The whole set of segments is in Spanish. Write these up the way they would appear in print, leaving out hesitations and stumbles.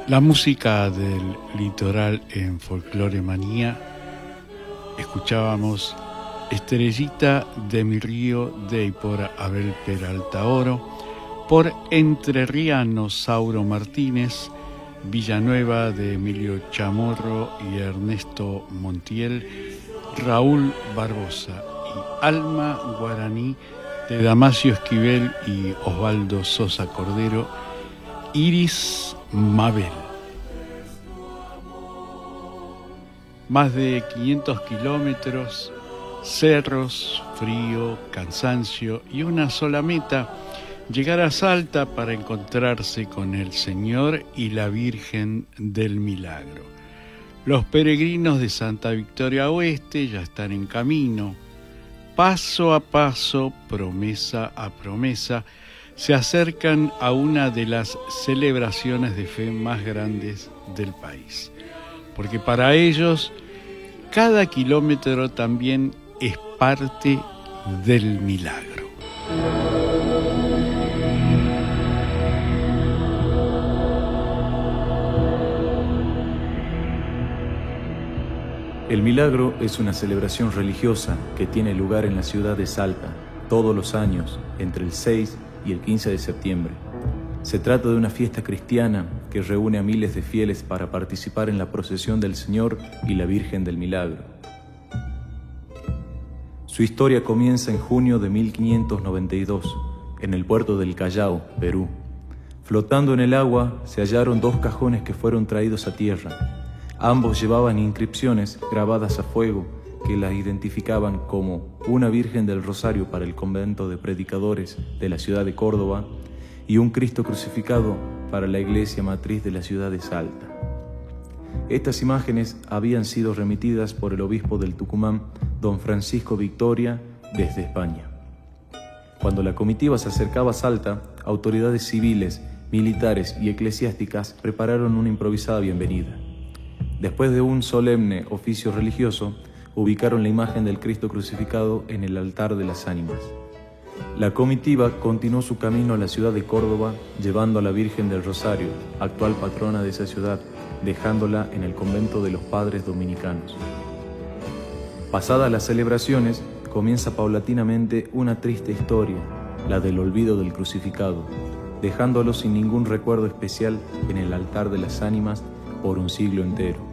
La música del litoral en Folclore Manía. Escuchábamos Estrellita de mi río de por Abel Peralta Oro, por Entrerriano Sauro Martínez, Villanueva de Emilio Chamorro y Ernesto Montiel, Raúl Barbosa y Alma Guaraní de Damasio Esquivel y Osvaldo Sosa Cordero, Iris Mabel. Más de 500 kilómetros, cerros, frío, cansancio y una sola meta: llegar a Salta para encontrarse con el Señor y la Virgen del Milagro. Los peregrinos de Santa Victoria Oeste ya están en camino. Paso a paso, promesa a promesa, se acercan a una de las celebraciones de fe más grandes del país. Porque para ellos, cada kilómetro también es parte del milagro. El milagro es una celebración religiosa que tiene lugar en la ciudad de Salta todos los años, entre el 6 y el 15 de septiembre. Se trata de una fiesta cristiana que reúne a miles de fieles para participar en la procesión del Señor y la Virgen del Milagro. Su historia comienza en junio de 1592, en el puerto del Callao, Perú. Flotando en el agua se hallaron dos cajones que fueron traídos a tierra. Ambos llevaban inscripciones grabadas a fuego que las identificaban como una Virgen del Rosario para el convento de predicadores de la ciudad de Córdoba y un Cristo crucificado para la iglesia matriz de la ciudad de Salta. Estas imágenes habían sido remitidas por el obispo del Tucumán, don Francisco Victoria, desde España. Cuando la comitiva se acercaba a Salta, autoridades civiles, militares y eclesiásticas prepararon una improvisada bienvenida. Después de un solemne oficio religioso, ubicaron la imagen del Cristo crucificado en el altar de las ánimas. La comitiva continuó su camino a la ciudad de Córdoba, llevando a la Virgen del Rosario, actual patrona de esa ciudad, dejándola en el convento de los padres dominicanos. Pasadas las celebraciones, comienza paulatinamente una triste historia, la del olvido del crucificado, dejándolo sin ningún recuerdo especial en el altar de las ánimas por un siglo entero.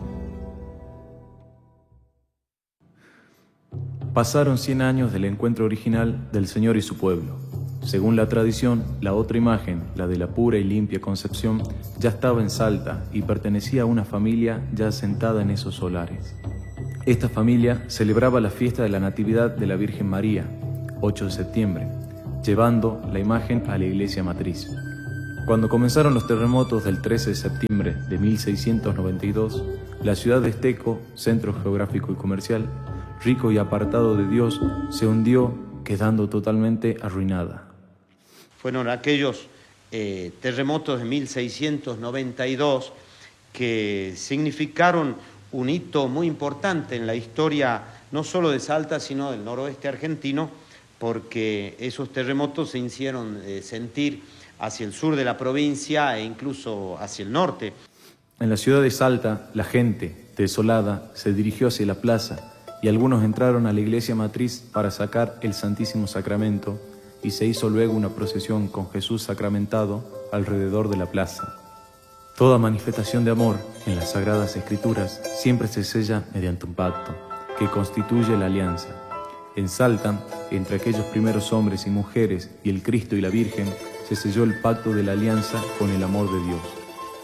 Pasaron 100 años del encuentro original del Señor y su pueblo. Según la tradición, la otra imagen, la de la pura y limpia Concepción, ya estaba en Salta y pertenecía a una familia ya asentada en esos solares. Esta familia celebraba la fiesta de la Natividad de la Virgen María, 8 de septiembre, llevando la imagen a la iglesia matriz. Cuando comenzaron los terremotos del 13 de septiembre de 1692, la ciudad de Esteco, centro geográfico y comercial, rico y apartado de Dios, se hundió, quedando totalmente arruinada. Fueron aquellos terremotos de 1692 que significaron un hito muy importante en la historia no solo de Salta, sino del noroeste argentino, porque esos terremotos se hicieron sentir hacia el sur de la provincia e incluso hacia el norte. En la ciudad de Salta, la gente, desolada, se dirigió hacia la plaza y algunos entraron a la iglesia matriz para sacar el Santísimo Sacramento y se hizo luego una procesión con Jesús sacramentado alrededor de la plaza. Toda manifestación de amor en las Sagradas Escrituras siempre se sella mediante un pacto que constituye la alianza. En Salta, entre aquellos primeros hombres y mujeres y el Cristo y la Virgen, se selló el pacto de la alianza con el amor de Dios.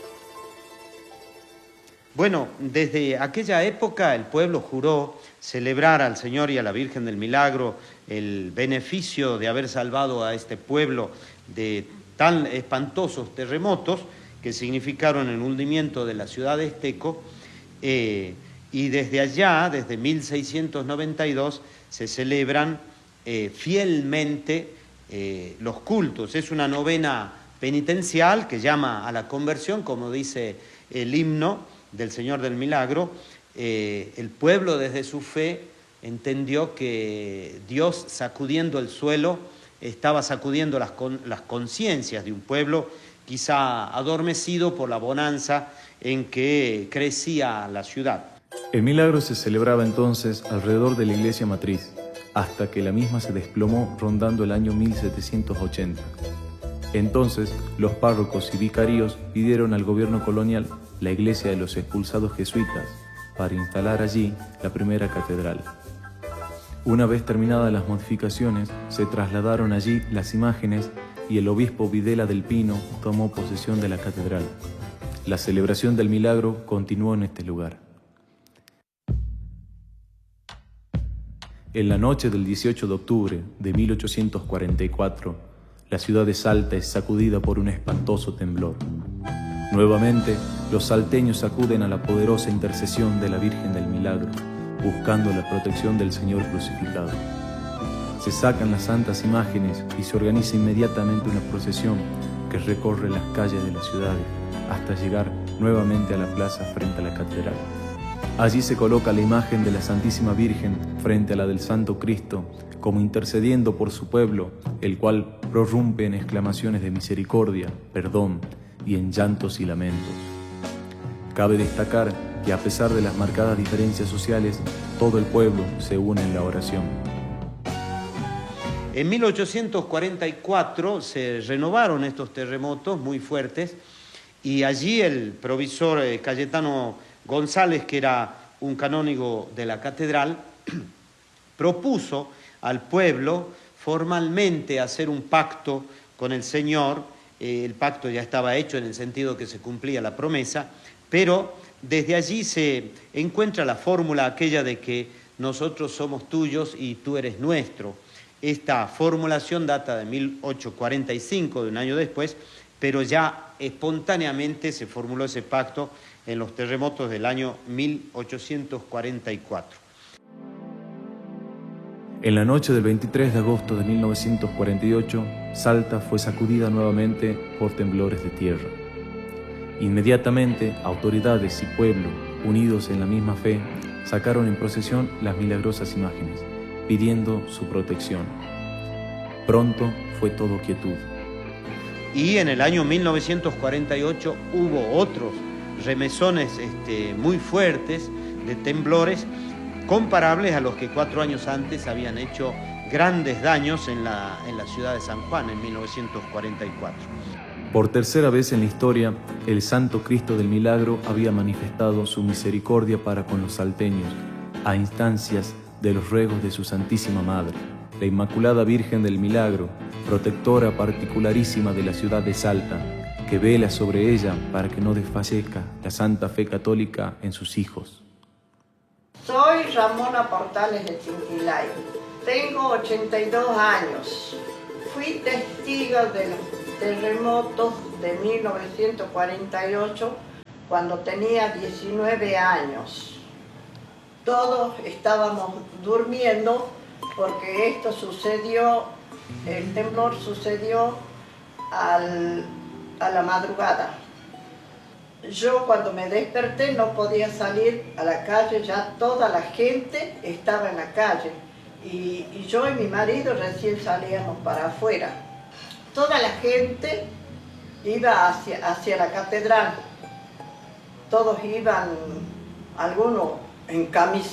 Bueno, desde aquella época el pueblo juró celebrar al Señor y a la Virgen del Milagro el beneficio de haber salvado a este pueblo de tan espantosos terremotos que significaron el hundimiento de la ciudad de Esteco, y desde allá, desde 1692, se celebran fielmente los cultos. Es una novena penitencial que llama a la conversión, como dice el himno del Señor del Milagro. El pueblo desde su fe entendió que Dios, sacudiendo el suelo, estaba sacudiendo las conciencias de un pueblo quizá adormecido por la bonanza en que crecía la ciudad. El milagro se celebraba entonces alrededor de la iglesia matriz, hasta que la misma se desplomó rondando el año 1780. Entonces, los párrocos y vicarios pidieron al gobierno colonial la iglesia de los expulsados jesuitas para instalar allí la primera catedral. Una vez terminadas las modificaciones, se trasladaron allí las imágenes y el obispo Videla del Pino tomó posesión de la catedral. La celebración del milagro continuó en este lugar. En la noche del 18 de octubre de 1844, la ciudad de Salta es sacudida por un espantoso temblor. Nuevamente, los salteños acuden a la poderosa intercesión de la Virgen del Milagro, buscando la protección del Señor crucificado. Se sacan las santas imágenes y se organiza inmediatamente una procesión que recorre las calles de la ciudad hasta llegar nuevamente a la plaza frente a la catedral. Allí se coloca la imagen de la Santísima Virgen frente a la del Santo Cristo, como intercediendo por su pueblo, el cual prorrumpe en exclamaciones de misericordia, perdón y en llantos y lamentos. Cabe destacar que a pesar de las marcadas diferencias sociales, todo el pueblo se une en la oración. En 1844 se renovaron estos terremotos muy fuertes y allí el provisor Cayetano González, que era un canónigo de la catedral, propuso al pueblo formalmente hacer un pacto con el Señor. El pacto ya estaba hecho en el sentido que se cumplía la promesa, pero desde allí se encuentra la fórmula aquella de que nosotros somos tuyos y tú eres nuestro. Esta formulación data de 1845, de un año después, pero ya espontáneamente se formuló ese pacto en los terremotos del año 1844. En la noche del 23 de agosto de 1948, Salta fue sacudida nuevamente por temblores de tierra. Inmediatamente, autoridades y pueblo, unidos en la misma fe, sacaron en procesión las milagrosas imágenes, pidiendo su protección. Pronto fue todo quietud. Y en el año 1948 hubo otros remesones muy fuertes de temblores, comparables a los que 4 años antes habían hecho grandes daños en la ciudad de San Juan en 1944. Por tercera vez en la historia, el Santo Cristo del Milagro había manifestado su misericordia para con los salteños, a instancias de los ruegos de su Santísima Madre, la Inmaculada Virgen del Milagro, protectora particularísima de la ciudad de Salta, que vela sobre ella para que no desfallezca la santa fe católica en sus hijos. Soy Ramona Portales de Tinquilay. Tengo 82 años. Fui testigo de los terremotos de 1948 cuando tenía 19 años. Todos estábamos durmiendo porque esto sucedió, el temblor sucedió a la madrugada. Yo cuando me desperté no podía salir a la calle, ya toda la gente estaba en la calle y yo y mi marido recién salíamos para afuera. Toda la gente iba hacia la catedral, todos iban, algunos en camiseta.